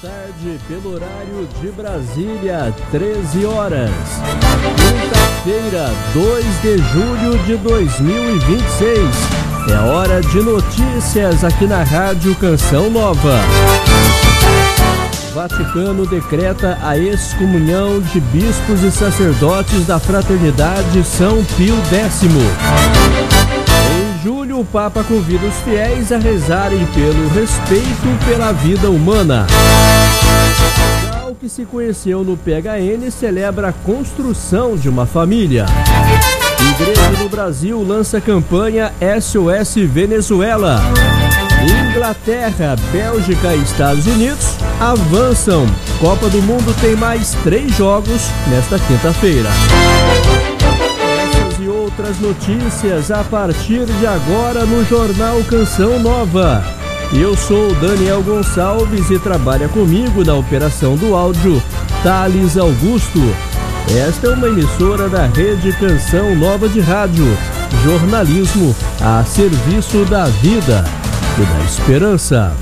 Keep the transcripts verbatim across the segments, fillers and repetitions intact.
tarde, pelo horário de Brasília, treze horas. Quinta-feira, dois de julho de dois mil e vinte e seis. É hora de notícias aqui na Rádio Canção Nova. Vaticano decreta a excomunhão de bispos e sacerdotes da Fraternidade São Pio Décimo. Em julho, o Papa convida os fiéis a rezarem pelo respeito pela vida humana. Já o que se conheceu no P H N celebra a construção de uma família. Igreja do Brasil lança campanha S O S Venezuela. Inglaterra, Bélgica e Estados Unidos avançam. Copa do Mundo tem mais três jogos nesta quinta-feira. Essas e outras notícias a partir de agora no Jornal Canção Nova. Eu sou o Daniel Gonçalves e trabalha comigo na operação do áudio Thales Augusto. Esta é uma emissora da Rede Canção Nova de Rádio. Jornalismo a serviço da vida e da esperança.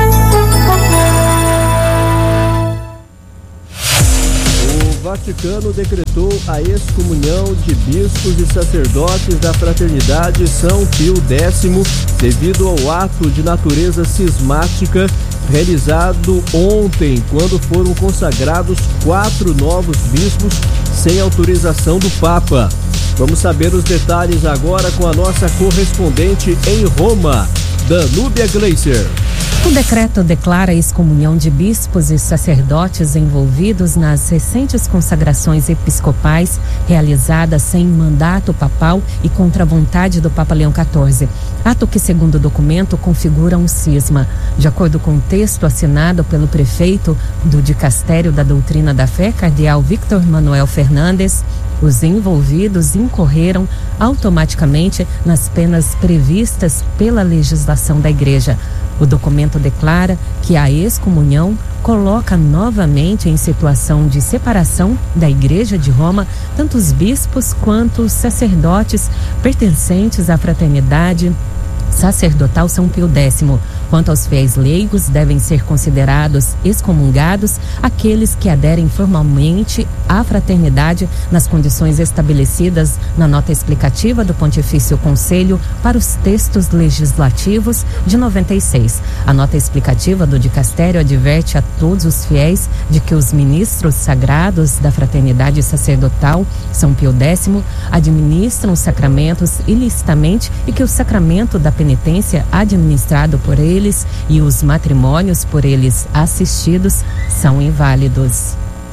O Vaticano decretou a excomunhão de bispos e sacerdotes da Fraternidade São Pio Décimo devido ao ato de natureza cismática realizado ontem, quando foram consagrados quatro novos bispos sem autorização do Papa. Vamos saber os detalhes agora com a nossa correspondente em Roma, Danúbia Gleiser. O decreto declara a excomunhão de bispos e sacerdotes envolvidos nas recentes consagrações episcopais realizadas sem mandato papal e contra a vontade do Papa Leão quatorze. Ato que, segundo o documento, configura um cisma. De acordo com o texto assinado pelo prefeito do Dicastério da Doutrina da Fé, cardeal Victor Manuel Fernandes, os envolvidos incorreram automaticamente nas penas previstas pela legislação da Igreja. O documento declara que a excomunhão coloca novamente em situação de separação da Igreja de Roma tanto os bispos quanto os sacerdotes pertencentes à fraternidade sacerdotal São Pio Décimo. Quanto aos fiéis leigos, devem ser considerados excomungados aqueles que aderem formalmente à fraternidade nas condições estabelecidas na nota explicativa do Pontifício Conselho para os textos legislativos de noventa e seis. A nota explicativa do Dicastério adverte a todos os fiéis de que os ministros sagrados da fraternidade sacerdotal São Pio Décimo administram os sacramentos ilicitamente e que o sacramento da penitência administrado por eles e os matrimônios por eles assistidos são inválidos.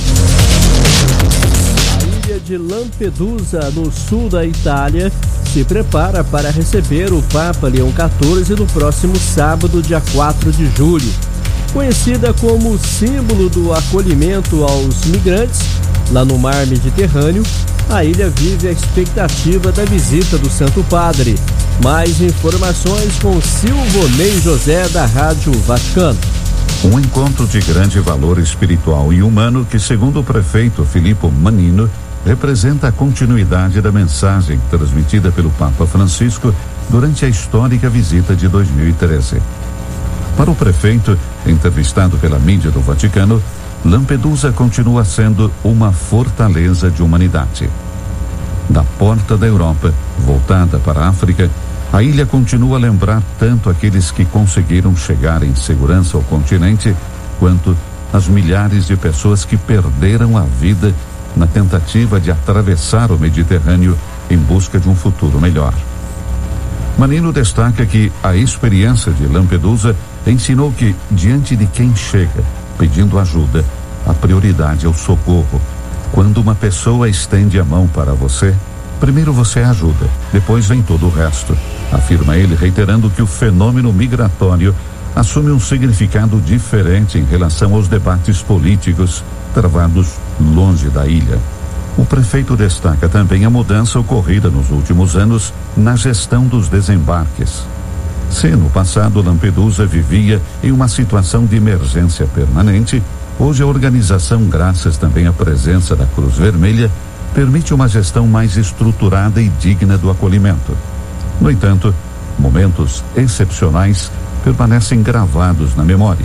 A ilha de Lampedusa, no sul da Itália, se prepara para receber o Papa Leão quatorze no próximo sábado, dia quatro de julho. Conhecida como símbolo do acolhimento aos migrantes, lá no mar Mediterrâneo, a ilha vive a expectativa da visita do Santo Padre. Mais informações com Silvonei José, da Rádio Vaticano. Um encontro de grande valor espiritual e humano que, segundo o prefeito Filippo Manino, representa a continuidade da mensagem transmitida pelo Papa Francisco durante a histórica visita de dois mil e treze. Para o prefeito, entrevistado pela mídia do Vaticano, Lampedusa continua sendo uma fortaleza de humanidade. Da porta da Europa, voltada para a África, a ilha continua a lembrar tanto aqueles que conseguiram chegar em segurança ao continente, quanto as milhares de pessoas que perderam a vida na tentativa de atravessar o Mediterrâneo em busca de um futuro melhor. Manino destaca que a experiência de Lampedusa ensinou que, diante de quem chega pedindo ajuda, a prioridade é o socorro. Quando uma pessoa estende a mão para você, primeiro você ajuda, depois vem todo o resto, afirma ele, reiterando que o fenômeno migratório assume um significado diferente em relação aos debates políticos travados longe da ilha. O prefeito destaca também a mudança ocorrida nos últimos anos na gestão dos desembarques. Se no passado Lampedusa vivia em uma situação de emergência permanente, hoje a organização, graças também à presença da Cruz Vermelha, permite uma gestão mais estruturada e digna do acolhimento. No entanto, momentos excepcionais permanecem gravados na memória,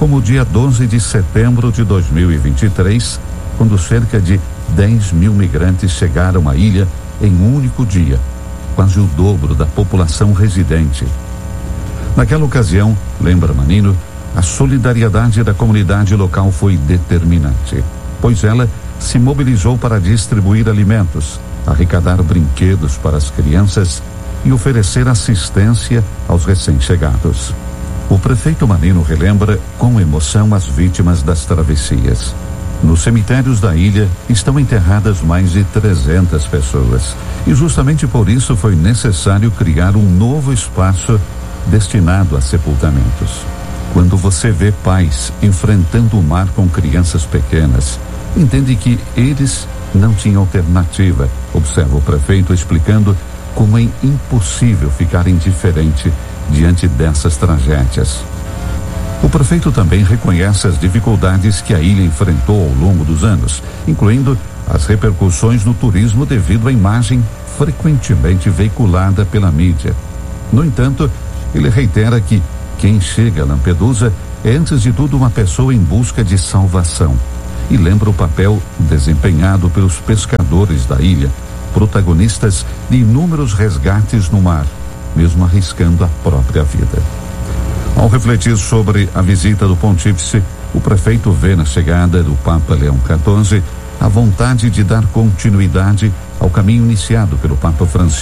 como o dia doze de setembro de dois mil e vinte e três, quando cerca de dez mil migrantes chegaram à ilha em um único dia, quase o dobro da população residente. Naquela ocasião, lembra Manino, a solidariedade da comunidade local foi determinante, pois ela se mobilizou para distribuir alimentos, arrecadar brinquedos para as crianças e oferecer assistência aos recém-chegados. O prefeito Manino relembra com emoção as vítimas das travessias. Nos cemitérios da ilha estão enterradas mais de trezentas pessoas e justamente por isso foi necessário criar um novo espaço destinado a sepultamentos. Quando você vê pais enfrentando o mar com crianças pequenas, entende que eles não tinham alternativa, observa o prefeito explicando como é impossível ficar indiferente diante dessas tragédias. O prefeito também reconhece as dificuldades que a ilha enfrentou ao longo dos anos, incluindo as repercussões no turismo devido à imagem frequentemente veiculada pela mídia. No entanto, ele reitera que quem chega a Lampedusa é antes de tudo uma pessoa em busca de salvação e lembra o papel desempenhado pelos pescadores da ilha, protagonistas de inúmeros resgates no mar, mesmo arriscando a própria vida. Ao refletir sobre a visita do pontífice, o prefeito vê na chegada do Papa Leão quatorze a vontade de dar continuidade ao caminho iniciado pelo Papa Francisco